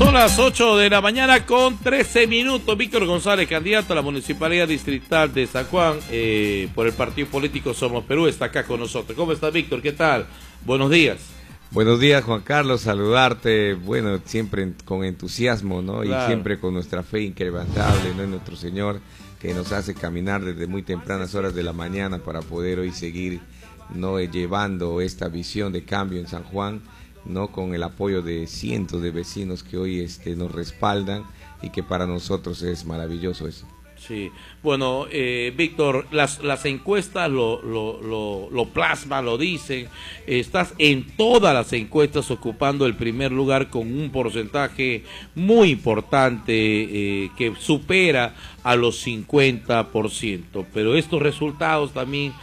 Son las 8 de la mañana con 13 minutos. Víctor González, candidato a la Municipalidad Distrital de San Juan por el partido político Somos Perú, está acá con nosotros. ¿Cómo estás, Víctor? ¿Qué tal? Buenos días. Buenos días, Juan Carlos, saludarte, bueno, siempre con entusiasmo, ¿no? Claro. Y siempre con nuestra fe inquebrantable, ¿no? En nuestro Señor, que nos hace caminar desde muy tempranas horas de la mañana para poder hoy seguir, ¿no? Llevando esta visión de cambio en San Juan, ¿no? Con el apoyo de cientos de vecinos que hoy nos respaldan y que para nosotros es maravilloso eso. Sí, bueno, Víctor, las encuestas lo plasman, lo dicen. Estás en todas las encuestas ocupando el primer lugar con un porcentaje muy importante que supera a los 50%. Pero estos resultados también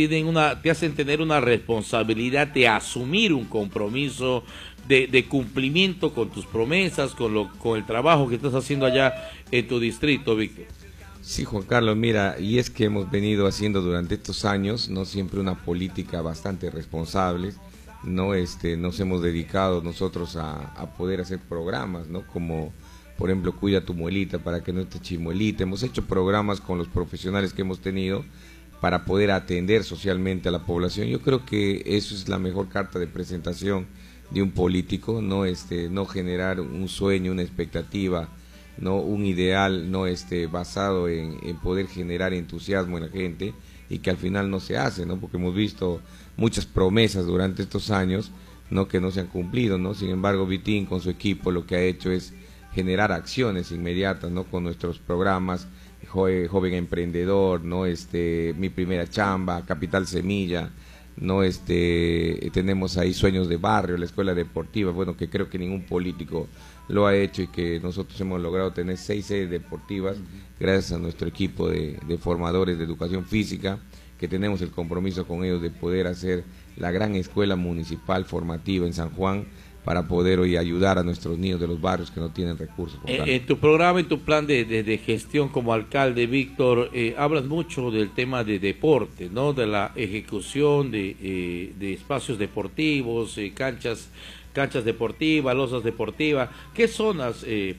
te hacen tener una responsabilidad de asumir un compromiso de cumplimiento con tus promesas, con el trabajo que estás haciendo allá en tu distrito, Víctor. Sí, Juan Carlos, mira, y es que hemos venido haciendo durante estos años, no siempre una política bastante responsable, no nos hemos dedicado nosotros a poder hacer programas, ¿no? Como, por ejemplo, Cuida tu muelita para que no esté chimuelita. Hemos hecho programas con los profesionales que hemos tenido para poder atender socialmente a la población. Yo creo que eso es la mejor carta de presentación de un político, no no generar un sueño, una expectativa, no un ideal, no basado en poder generar entusiasmo en la gente y que al final no se hace, ¿no? Porque hemos visto muchas promesas durante estos años, no, que no se han cumplido, ¿no? Sin embargo, Vitín con su equipo lo que ha hecho es generar acciones inmediatas, ¿no? Con nuestros programas Joven Emprendedor, ¿no? Mi Primera Chamba, Capital Semilla, ¿no? Tenemos ahí Sueños de Barrio, la escuela deportiva, bueno, que creo que ningún político lo ha hecho y que nosotros hemos logrado tener 6 sedes deportivas gracias a nuestro equipo de formadores de educación física, que tenemos el compromiso con ellos de poder hacer la gran escuela municipal formativa en San Juan para poder hoy ayudar a nuestros niños de los barrios que no tienen recursos. En tu programa, en tu plan de gestión como alcalde, Víctor, hablas mucho del tema de deporte, ¿no? De la ejecución de espacios deportivos, canchas deportivas, losas deportivas. ¿Qué zonas